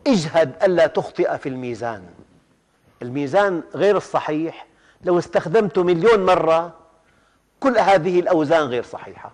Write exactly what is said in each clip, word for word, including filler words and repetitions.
اجهد ألا تخطئ في الميزان. الميزان غير الصحيح لو استخدمته مليون مرة كل هذه الأوزان غير صحيحة.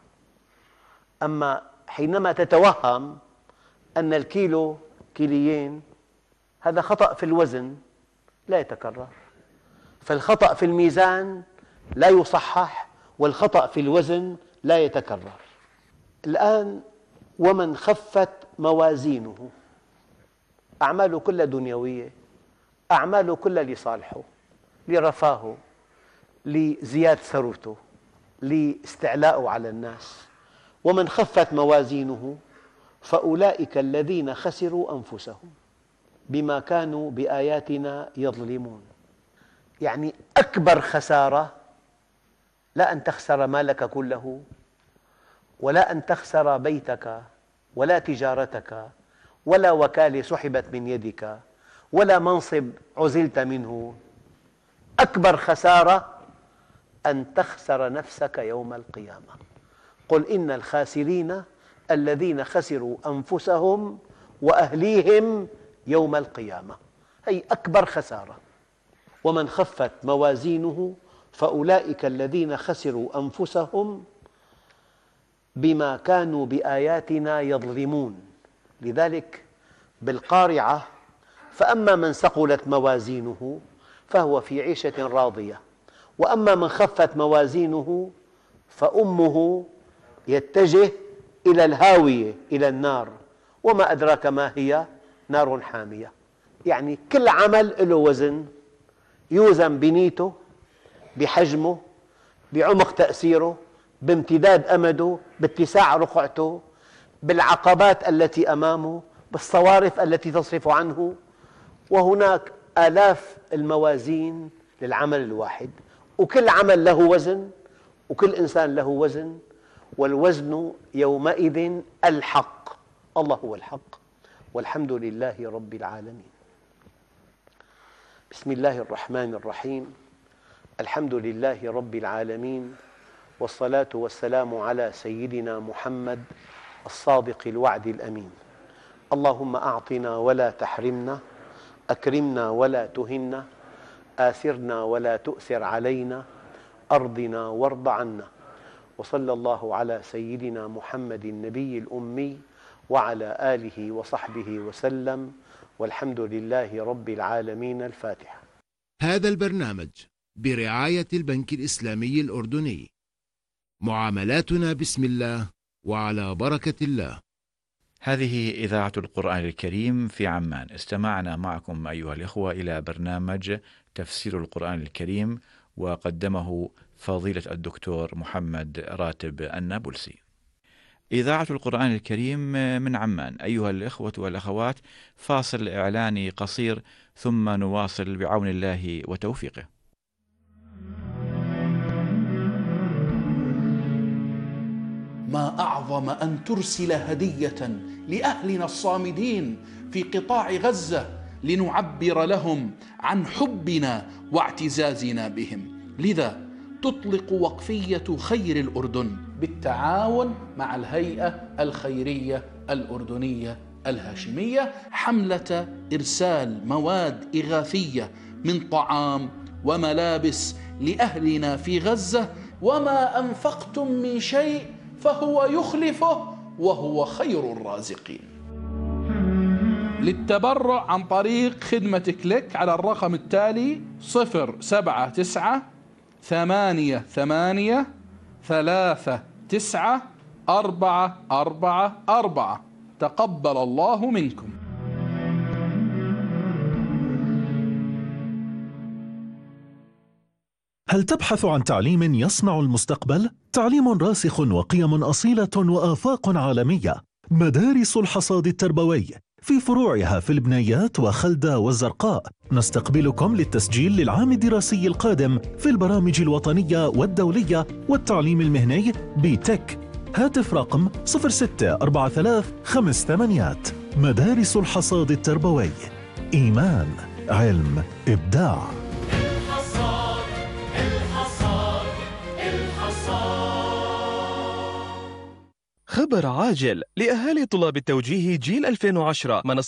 أما حينما تتوهم أن الكيلو كيليين، هذا خطأ في الوزن لا يتكرر. فالخطأ في الميزان لا يصحح، والخطأ في الوزن لا يتكرر. الآن ومن خفت موازينه، أعماله كلها دنيوية، أعماله كلها لصالحه، لرفاهه، لزيادة ثروته، لاستعلاءه على الناس. ومن خفت موازينه فأولئك الذين خسروا أنفسهم بما كانوا بآياتنا يظلمون. يعني أكبر خسارة لا أن تخسر مالك كله، ولا أن تخسر بيتك، ولا تجارتك، ولا وكالة سحبت من يدك، ولا منصب عزلت منه. أكبر خسارة أن تخسر نفسك يوم القيامة. قل إن الخاسرين الذين خسروا أنفسهم وأهليهم يوم القيامة. هي أكبر خسارة. ومن خفت موازينه فأولئك الذين خسروا أنفسهم بما كانوا بآياتنا يظلمون. لذلك بالقارعة فأما من ثقلت موازينه فهو في عيشة راضية، وأما من خفت موازينه فأمه يتجه إلى الهاوية، إلى النار، وما أدراك ما هي، نار حامية. يعني كل عمل له وزن، يوزن بنيته، بحجمه، بعمق تأثيره، بامتداد أمده، باتساع رقعته، بالعقبات التي أمامه، بالصوارف التي تصرف عنه. وهناك آلاف الموازين للعمل الواحد، وكل عمل له وزن، وكل إنسان له وزن، والوزن يومئذ الحق. الله هو الحق، والحمد لله رب العالمين. بسم الله الرحمن الرحيم. الحمد لله رب العالمين، والصلاة والسلام على سيدنا محمد الصادق الوعد الأمين. اللهم أعطنا ولا تحرمنا، أكرمنا ولا تهنا، آثرنا ولا تؤثر علينا، أرضنا وارض عنا. وصلى الله على سيدنا محمد النبي الأمي وعلى آله وصحبه وسلم، والحمد لله رب العالمين. الفاتحة. هذا البرنامج برعاية البنك الإسلامي الأردني. معاملاتنا بسم الله وعلى بركة الله. هذه إذاعة القرآن الكريم في عمان. استمعنا معكم أيها الإخوة إلى برنامج تفسير القرآن الكريم، وقدمه فضيلة الدكتور محمد راتب النابلسي. إذاعة القرآن الكريم من عمان. أيها الإخوة والأخوات، فاصل إعلاني قصير ثم نواصل بعون الله وتوفيقه. ما أعظم أن ترسل هدية لأهلنا الصامدين في قطاع غزة لنعبر لهم عن حبنا واعتزازنا بهم. لذا تطلق وقفية خير الأردن بالتعاون مع الهيئة الخيرية الأردنية الهاشمية حملة إرسال مواد إغاثية من طعام وملابس لأهلنا في غزة. وما أنفقتم من شيء فهو يخلفه وهو خير الرازقين. للتبرع عن طريق خدمة كليك على الرقم التالي: صفر سبعة تسعة ثمانية ثمانية ثلاثة تسعة أربعة أربعة أربعة. تقبل الله منكم. هل تبحث عن تعليم يصنع المستقبل؟ تعليم راسخ وقيم أصيلة وآفاق عالمية. مدارس الحصاد التربوي في فروعها في البنيات وخلدة والزرقاء. نستقبلكم للتسجيل للعام الدراسي القادم في البرامج الوطنية والدولية والتعليم المهني بتك. هاتف رقم صفر ستة أربعة ثلاثة خمس ثمانيات. مدارس الحصاد التربوي. إيمان، علم، إبداع. خبر عاجل لأهالي طلاب التوجيه جيل ألفين وعشرة.